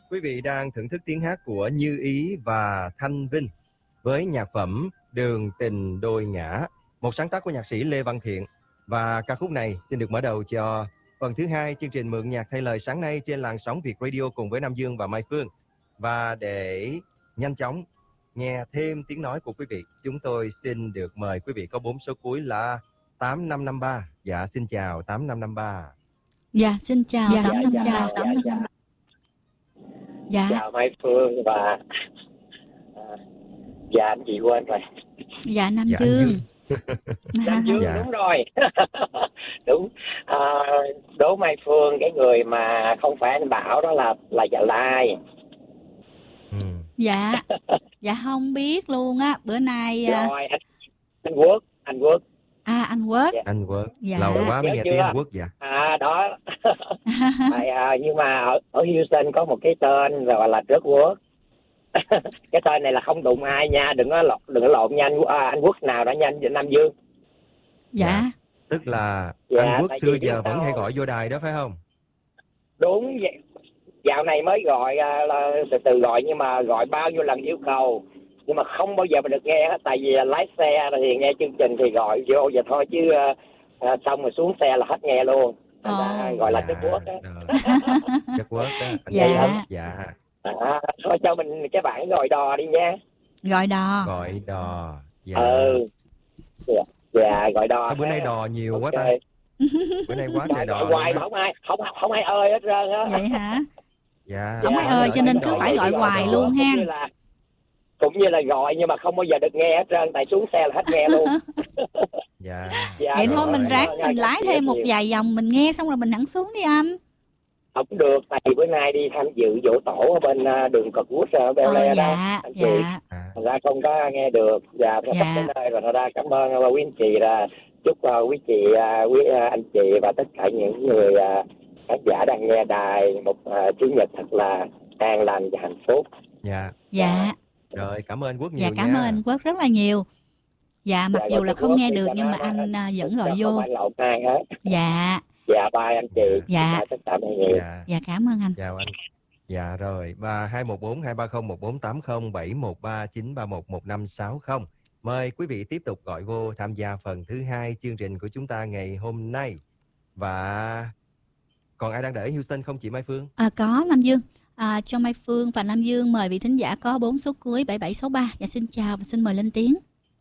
Quý vị đang thưởng thức tiếng hát của Như Ý và Thanh Vinh với nhạc phẩm Đường Tình Đôi Ngã, một sáng tác của nhạc sĩ Lê Văn Thiện. Và ca khúc này xin được mở đầu cho phần thứ 2 chương trình Mượn Nhạc Thay Lời sáng nay trên làn sóng Việt Radio cùng với Nam Dương và Mai Phương. Và để nhanh chóng nghe thêm tiếng nói của quý vị, chúng tôi xin được mời quý vị có 4 số cuối là 8553. Dạ, xin chào 8553. Dạ, xin chào 8553. Dạ. Chào Mai Phương và dạ anh chị quên rồi. Dạ Nam Dương. Nam Dương dạ. Đúng rồi. Đúng. Đố Mai Phương cái người mà không phải anh Bảo đó là Dạ Lai. Dạ. Dạ không biết luôn á. Bữa nay rồi anh Quốc. À, anh Quốc. Dạ. Anh Quốc. Dạ. Lâu quá mới nghe tiếng anh Quốc dạ. Đó. Nhưng mà ở Houston có một cái tên gọi là Trớt Quốc. Cái tên này là không đụng ai nha, đừng có lộn nha anh Quốc nào đó nha anh Nam Dương. Dạ. Tức là anh Quốc xưa giờ vẫn hay gọi vô đài đó phải không? Đúng vậy. Dạo này mới gọi là từ gọi nhưng mà gọi bao nhiêu lần yêu cầu nhưng mà không bao giờ mà được nghe hết, tại vì lái xe thì nghe chương trình thì gọi vô vậy thôi chứ xong rồi xuống xe là hết nghe luôn. Gọi là Trớt Quốc đó. Trớt Quốc đó. Dạ. Dạ. Thôi cho mình cái bản gọi đò đi nha. Gọi đò. Dạ. Dạ gọi đò. Sao bữa nay đò nhiều quá ta? Bữa nay quá trời đò hoài mà không ai ơi hết trơn á. Vậy hả? Dạ. Không ai ơi cho nên cứ phải gọi hoài luôn ha. Cũng như là gọi nhưng mà không bao giờ được nghe hết trơn, tại xuống xe là hết nghe luôn. Dạ. Vậy thôi mình ráng mình lái thêm một vài vòng mình nghe xong rồi mình hẳn xuống đi anh. Không được, tại vì bữa nay đi tham dự giỗ tổ ở bên đường Cutwood ở Bel Air đó. Dạ. Thành ra không có nghe được. Dạ. Sắp đến nơi rồi. Thật ra cảm ơn quý anh chị, là chúc quý chị, quý anh chị và tất cả những người khán giả đang nghe đài một chủ nhật thật là an lành và hạnh phúc. Dạ. Dạ. Rồi cảm ơn Quốc nhiều nha. Dạ cảm ơn anh Quốc rất là nhiều. Dạ mặc dù là không nghe được nhưng mà anh vẫn gọi vô. Không phải lộn ai hết. Dạ. Dạ bye anh chị. Dạ. Tất cả mọi người. Dạ cảm ơn anh. Chào anh. Dạ rồi. Và 214 230 1480 713 931 1560. Mời quý vị tiếp tục gọi vô tham gia phần thứ 2 chương trình của chúng ta ngày hôm nay. Và còn ai đang đợi Houston không chị Mai Phương? Có Nam Dương. Cho Mai Phương và Nam Dương mời vị thính giả có 4 số cuối 7763. Dạ xin chào và xin mời lên tiếng.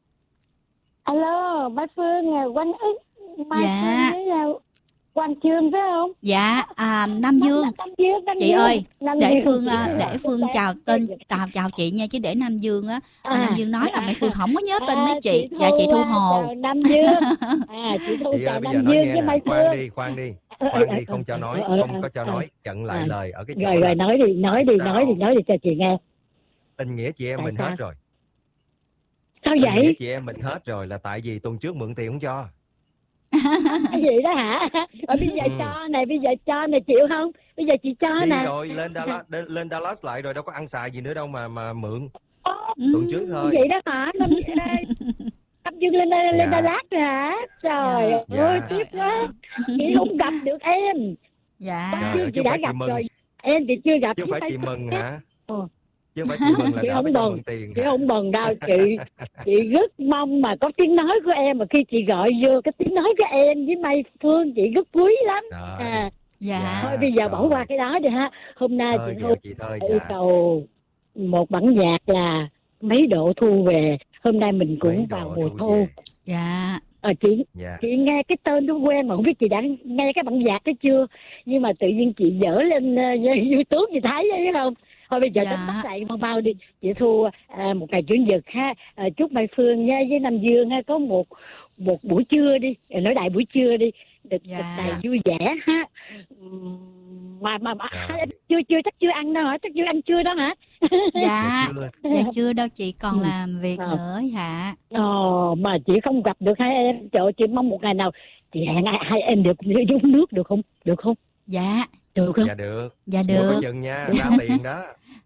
Alo, Mai Phương, Quang Ức. Dạ. Quang Chương phải không? Dạ, Nam Dương. Chị ơi, để Phương chào chị nha, chứ để Nam Dương á, Nam Dương nói là Mai Phương không có nhớ tên mấy chị. Dạ chị Thu Hồ. Nam Dương. Chị Thu chào Nam Dương với Mai Phương. Khoan đi, không cho nói, không có cho nói, chặn lại lời ở cái chỗ. Rồi nói đi cho chị nghe. Tình nghĩa chị em mình hết rồi. Sao vậy? Tình nghĩa chị em mình hết rồi là tại vì tuần trước mượn tiền không cho. Cái gì đó hả? Bây giờ cho này chịu không? Bây giờ chị cho nè. Đi rồi lên Dallas lại rồi đâu có ăn xài gì nữa đâu mà mượn. Tuần trước thôi. Vậy đó hả? Nam Dương lên Dallas rồi hả? Trời ơi tiếc quá. Chị không gặp được em. Dạ. Chị đã gặp rồi. Em thì chưa gặp. Chứ không phải chị mừng hả? Chứ không phải chị mừng là đã phải cho mượn tiền. Chị không mừng đâu chị rất mong mà có tiếng nói của em, mà khi chị gọi vô cái tiếng nói của em với Mai Phương chị rất quý lắm. Dạ. Thôi bây giờ bỏ qua cái đó đi ha. Hôm nay chị yêu cầu một bản nhạc là mấy độ thu về. Hôm nay mình cũng vào mùa thu. Dạ. Chị nghe cái tên nó quen mà không biết chị đã nghe cái bản nhạc đó chưa, nhưng mà tự nhiên chị dở lên YouTube chị thấy thấy không. Thôi bây giờ chúng ta lại mau đi chị Thu. Một ngày chủ nhật ha, chúc Mai Phương nha với Nam Dương ha có một buổi trưa đi, nói đại buổi trưa đi được đầy vui vẻ ha. Mà chưa chắc chưa ăn đâu hả? Chắc chưa ăn trưa đó hả? Dạ chưa đâu chị, còn làm việc nữa hả? Mà chị không gặp được hai em. Trời ơi, chị mong một ngày nào chị hẹn hai em được uống nước được không? Được không? Dạ. Được không? Dạ được. Dạ được. Có chừng nha, ra tiền đó.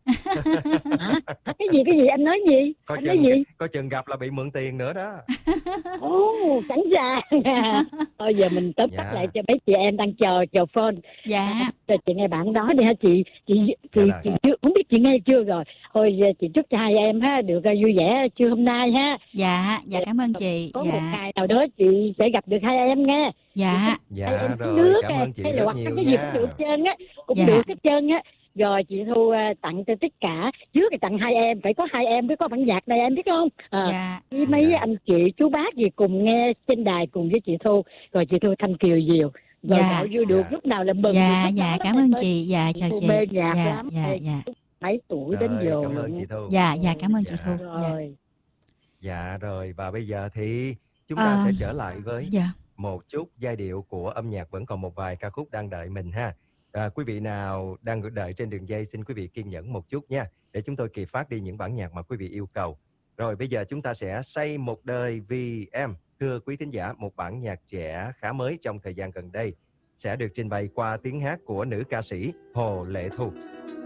Hả? Cái gì anh nói gì? Anh nói gì? Có chừng gặp là bị mượn tiền nữa đó. Sẵn sàng. Thôi giờ mình tóm tắt lại cho mấy chị em đang chờ phone. Dạ. Chị nghe bạn đó đi ha chị chưa, không biết chị nghe chưa rồi. Thôi chị chúc cho hai em ha được vui vẻ trưa hôm nay ha. Dạ cảm ơn chị. Có một ngày nào đó chị sẽ gặp được hai em nghe. Dạ rồi, cảm ơn chị rất nhiều cái nha. gì cũng được trơn á, cũng được hết trơn á. Rồi chị Thu tặng cho tất cả, trước thì tặng hai em, phải có hai em mới có bản nhạc này em biết không? Với mấy anh chị chú bác gì cùng nghe trên đài cùng với chị Thu, rồi chị Thu Thanh Kiều Diều. Rồi dạo vui được lúc nào là mừng. Cảm ơn chị. Dạ chào chị. Mê nhạc lắm. Mấy tuổi đến giờ. Cảm ơn chị Thu. Dạ cảm ơn chị Thu. Dạ rồi, và bây giờ thì chúng ta sẽ trở lại với một chút giai điệu của âm nhạc. Vẫn còn một vài ca khúc đang đợi mình ha. Quý vị nào đang đợi trên đường dây, xin quý vị kiên nhẫn một chút nha, để chúng tôi kịp phát đi những bản nhạc mà quý vị yêu cầu. Rồi bây giờ chúng ta sẽ xây một đời vì em. Thưa quý thính giả, một bản nhạc trẻ khá mới trong thời gian gần đây sẽ được trình bày qua tiếng hát của nữ ca sĩ Hồ Lệ Thu.